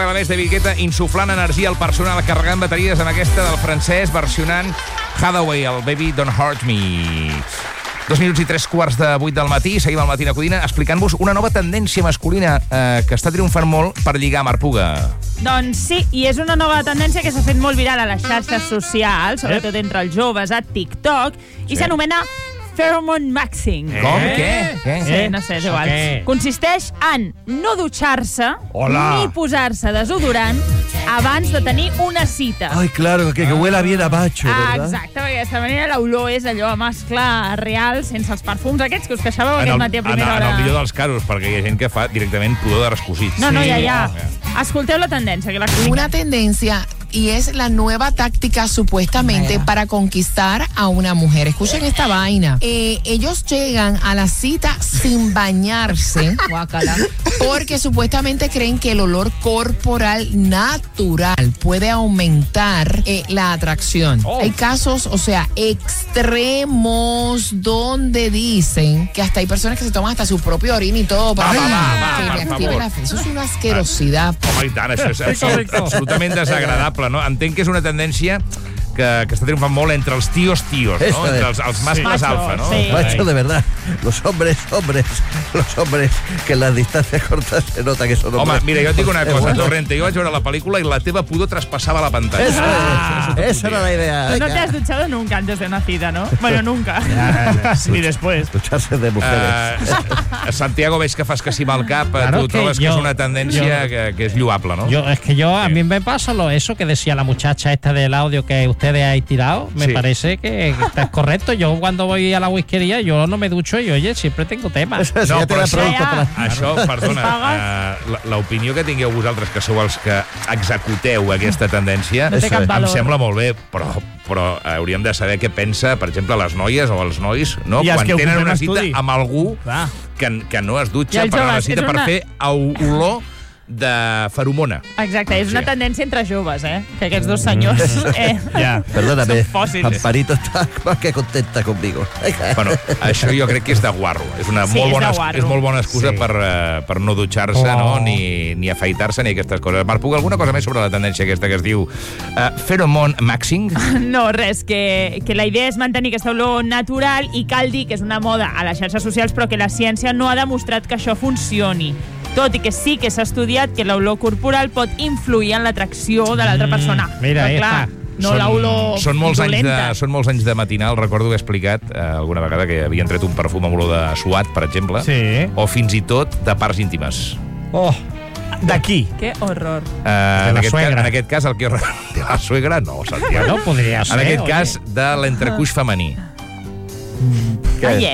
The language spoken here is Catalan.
vegada més David Guetta insuflant energia al personal, carregant bateries amb aquesta del francès, versionant Hathaway, el Baby Don't Hurt Me. 2 minuts i 3:15 del matí, seguim al Matina Codina explicant-vos una nova tendència masculina que està triomfant molt per lligar, Marc Puga. Doncs sí, i és una nova tendència que s'ha fet molt viral a les xarxes socials, sobretot entre els joves, a TikTok, i s'anomena Pheromone Maxing. Com? Què? Sí, no sé, és igual. Consisteix en no dutxar-se ni posar-se desodorant abans de tenir una cita. Ay, claro, que huela bien a macho, ¿verdad? Exacte, perquè d'aquesta manera l'olor és allò a mascle real, sense els perfums aquests que us queixàveu aquest matí a primera hora. En el millor dels casos, perquè hi ha gent que fa directament pudor de rescosits. No, ja. Escolteu la tendència, que l'explica. Una tendencia, y es la nueva táctica supuestamente para conquistar a una mujer. Escuchen esta vaina. Ellos llegan a la cita sin bañarse, porque supuestamente creen que el olor corporal natural puede aumentar la atracción. Hay casos, o sea, extremos donde dicen que hasta hay personas que se toman hasta su propio orina y todo para que reactive la fe. Eso es una asquerosidad. Home, i tant, això és absolutament desagradable, no? Entenc que és una tendència que està triomfant molt entre els tios, no? Entre els mascles alfa, no? Sí. Macho, de verdad, los hombres, que en las distancias cortas se nota que son hombres. Home, mira, jo et dic una cosa, Torrente, jo vaig veure la pel·lícula i la teva pudor traspassava la pantalla. Esa era la idea. No te has duchado nunca antes de una cita, ¿no? Bueno, nunca. Ni después. Ducharse de mujeres. Santiago, veig que fas que sí mal cap, tu trobes que és una tendència que és lloable, ¿no? A mí me pasa eso que decía la muchacha esta del audio que ustedes hay tirado, me parece que está correcto. Yo cuando voy a la whiskería, yo no me ducho y, oye, siempre tengo temas. No, però això, perdona, l'opinió que tingueu vosaltres, que sou els que executeu aquesta tendència, em sembla molt bé, però hauríem de saber què pensa, per exemple, les noies o els nois, no? Quan tenen una cita amb algú que no es dutxa per anar a la cita per fer olor de feromona. Exacte, és una tendència entre joves, que aquests dos senyors Perdóname, són fòssils. Amparito está más que contenta conmigo. Bueno, això jo crec que és de guarro. És una molt bona excusa per no dutxar-se, no? Ni afaitar-se, ni aquestes coses. Marc Puga, alguna cosa més sobre la tendència aquesta que es diu Pheromone Maxing? No, res, que la idea és mantenir aquesta olor natural i cal dir que és una moda a les xarxes socials, però que la ciència no ha demostrat que això funcioni. Tot i que sí que s'ha estudiat que l'olor corporal pot influir en l'atracció de l'altra persona. Mira, però clar, no l'olor dolenta. Són molts anys de matinal, recordo que he explicat alguna vegada que havien tret un perfum amb olor de suat, per exemple, o fins i tot de parts íntimes. D'aquí. Que horror. En aquest cas, el que horror... De la suegra, no, Santiago. No podria ser. En aquest cas, de l'entrecuix femení. Què?